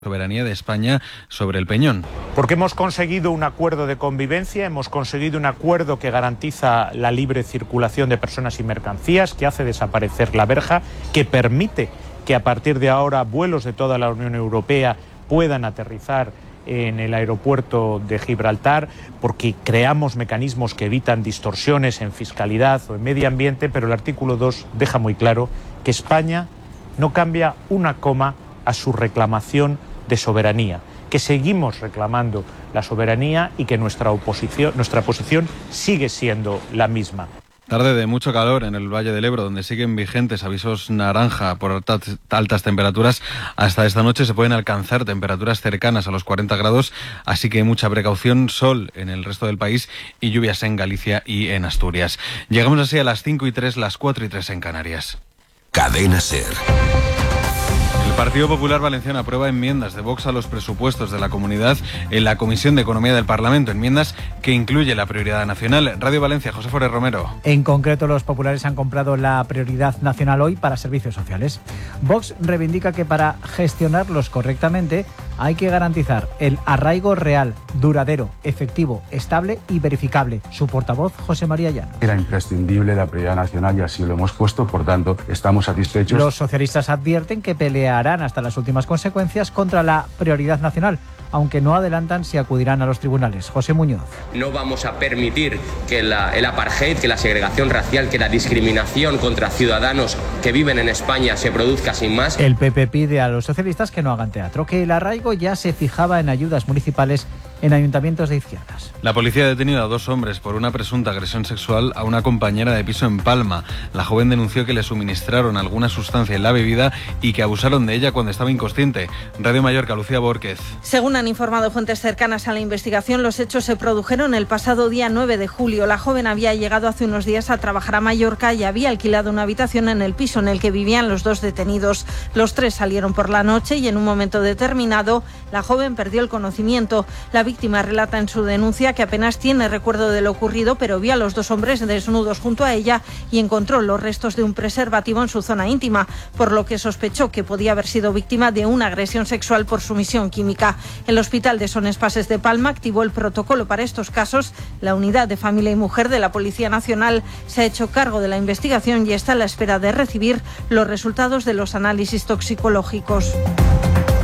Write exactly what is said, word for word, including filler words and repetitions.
Soberanía de España sobre el Peñón. Porque hemos conseguido un acuerdo de convivencia, hemos conseguido un acuerdo que garantiza la libre circulación de personas y mercancías, que hace desaparecer la verja, que permite que a partir de ahora vuelos de toda la Unión Europea puedan aterrizar en el aeropuerto de Gibraltar, porque creamos mecanismos que evitan distorsiones en fiscalidad o en medio ambiente, pero el artículo dos deja muy claro que España no cambia una coma a su reclamación de soberanía, que seguimos reclamando la soberanía y que nuestra oposición, nuestra posición sigue siendo la misma. Tarde de mucho calor en el Valle del Ebro, donde siguen vigentes avisos naranja por altas, altas temperaturas. Hasta esta noche se pueden alcanzar temperaturas cercanas a los cuarenta grados, así que mucha precaución, sol en el resto del país y lluvias en Galicia y en Asturias. Llegamos así a las cinco y tres, las cuatro y tres en Canarias. Cadena SER. El Partido Popular Valenciano aprueba enmiendas de Vox a los presupuestos de la comunidad en la Comisión de Economía del Parlamento, enmiendas que incluye la prioridad nacional. Radio Valencia, José Forés Romero. En concreto, los populares han comprado la prioridad nacional hoy para servicios sociales. Vox reivindica que para gestionarlos correctamente hay que garantizar el arraigo real, duradero, efectivo, estable y verificable. Su portavoz, José María Llano. Era imprescindible la prioridad nacional y así lo hemos puesto, por tanto, estamos satisfechos. Los socialistas advierten que pelearán hasta las últimas consecuencias contra la prioridad nacional, aunque no adelantan si acudirán a los tribunales. José Muñoz. No vamos a permitir que la, el apartheid, que la segregación racial, que la discriminación contra ciudadanos que viven en España se produzca sin más. El P P pide a los socialistas que no hagan teatro, que el arraigo ya se fijaba en ayudas municipales en ayuntamientos de izquierdas. La policía ha detenido a dos hombres por una presunta agresión sexual a una compañera de piso en Palma. La joven denunció que le suministraron alguna sustancia en la bebida y que abusaron de ella cuando estaba inconsciente. Radio Mallorca, Lucía Bórquez. Según han informado fuentes cercanas a la investigación, los hechos se produjeron el pasado día nueve de julio. La joven había llegado hace unos días a trabajar a Mallorca y había alquilado una habitación en el piso en el que vivían los dos detenidos. Los tres salieron por la noche y en un momento determinado la joven perdió el conocimiento. La víctima relata en su denuncia que apenas tiene recuerdo de lo ocurrido, pero vio a los dos hombres desnudos junto a ella y encontró los restos de un preservativo en su zona íntima, por lo que sospechó que podía haber sido víctima de una agresión sexual por sumisión química. El Hospital de Son Espases de Palma activó el protocolo para estos casos. La Unidad de Familia y Mujer de la Policía Nacional se ha hecho cargo de la investigación y está a la espera de recibir los resultados de los análisis toxicológicos.